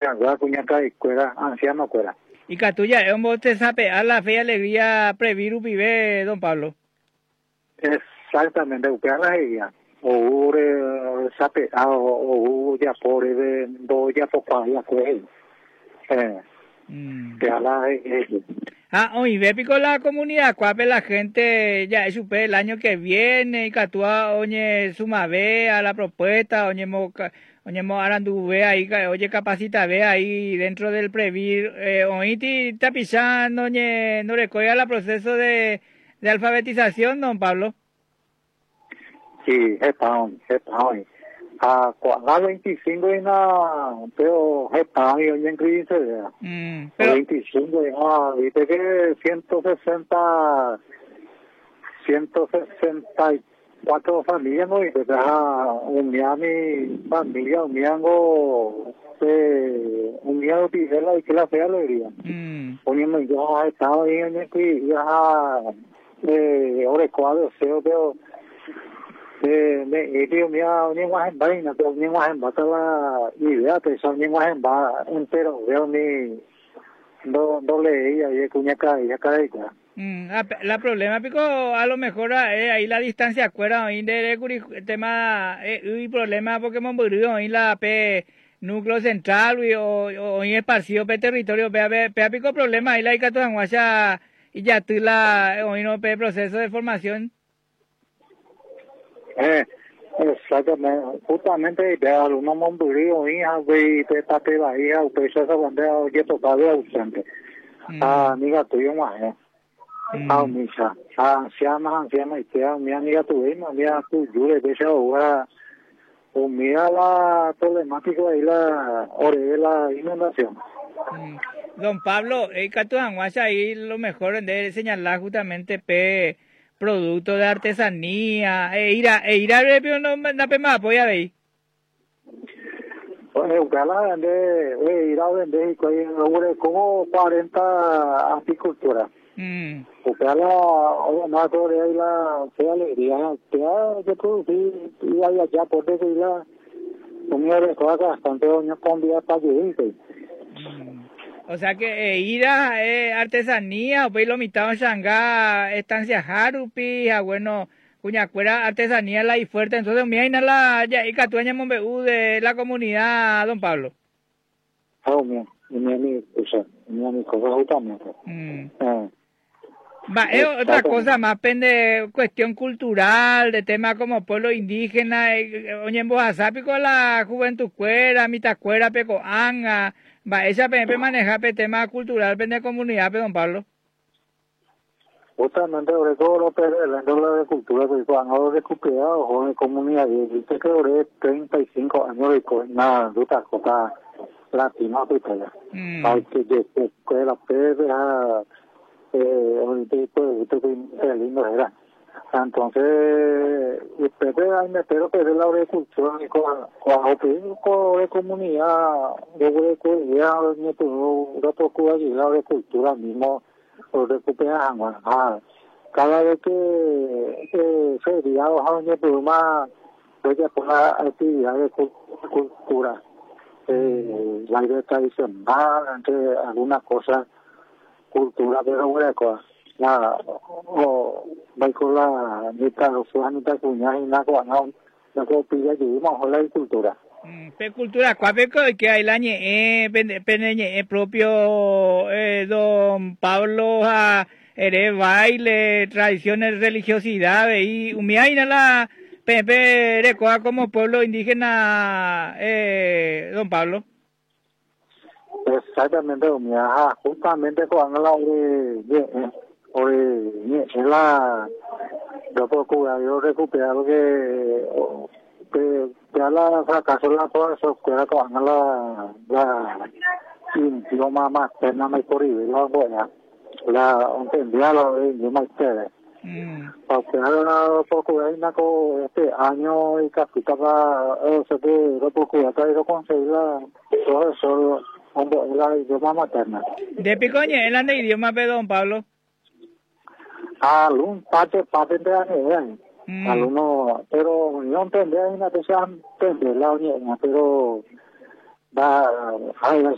agua cuñaca y cuera, anciano cuera. Y Catuya, es un bote sape a la fe y alegría previru vive, don Pablo. Exactamente, upea la guía. O sape, o ya por do ya poco ya fue. Que a la hoy ve pico la comunidad, cuape la gente, ya es supe el año que viene, y Catúa, oye, suma ve a la propuesta, oye, mo arandu ve ahí, oye, capacita ve ahí dentro del previr, hoy está pisando, oye, no recoge la proceso de alfabetización, don Pablo. Sí, es hoy. A 25 y na, pero es hoy en crisis, Pero 25, viste que 164 familias, ¿no? Y te da un mi familia, un miango, un miango pidela y que la fea alegría. Poniendo yo estaba ahí en el que ya, ahora cuadro, pero Dios mío, ni más en vaina, pero ni más en bata la idea, pero ni más en va entero, veo ni no leía y cuñaca y acá ella. La problema pico a lo mejor ahí la distancia acuerda ahí de tema y problema porque hemos murido ahí la p núcleo central o esparcido pe territorio pe pico problema ahí la icato anguasha y ya tú la hoy no pe proceso de formación. Exactamente, justamente de algunos momburíos, hija, de tate bahía, usted se bandera, oye, tocado ausente. Amiga tuya más, misa. Anciana, y que mi amiga tuya, mira, tú, yo le deseo ahora, mira la problemática de la de la inundación. Don Pablo, Catuanguacha ahí lo mejor de señalar justamente producto de artesanía, irá pero no más apoya ahí. Pues la vende, ir a vender y como 40 apiculturas. Porque la torre ahí la alegría, que producir y allá por eso y la comida de cosas bastante años con día para que o sea que ir a artesanía, o lo mitad en Shangá, estancia Harupi, bueno, cuñacuera artesanía la y fuerte, entonces mira la ya y catueña Monbeú de la comunidad, don Pablo. Mi cosa justamente. Es otra cosa más pende cuestión cultural, de temas como pueblo indígena, oye en Bojazápico la juventud cuera, mitacuera, pecoanga, esa PNP maneja tema cultural, pende comunidad, don Pablo. Justamente, sobre todo los de cultura, porque cuando he recuperado jóvenes comunidad, viste que duré 35 años de nada, de otras cosas latinas, hay que la perra, ahorita pues lindo era. Entonces, usted ahí me espero que es la agricultura, cuando de comunidad, yo procuro ayudar la agricultura mismo, por recuperar cada vez que se diga los pluma, voy a poner actividad de cultura, la idea tradicional, entre algunas cosas, cultura, pero buena cosa. O voy con la mitad cuñada y nada, no puedo pillar que vimos la agricultura. Cultura, cuapeco que hay la propio don Pablo baile, tradiciones, religiosidad y umiaina la pepe recoa como pueblo indígena don Pablo. Exactamente, justamente cuando yo procuro recuperar que ya la fracaso la toda esa escuela con la idioma materna mejor y la buena la entendía lo idioma ustedes porque ahora procurar este año y capitaba que lo procura traer conseguir todo eso la idioma materna de picoña el ande idioma don Pablo algún parte de la idea algunos, pero no entendía una cosa entender la unión, pero va a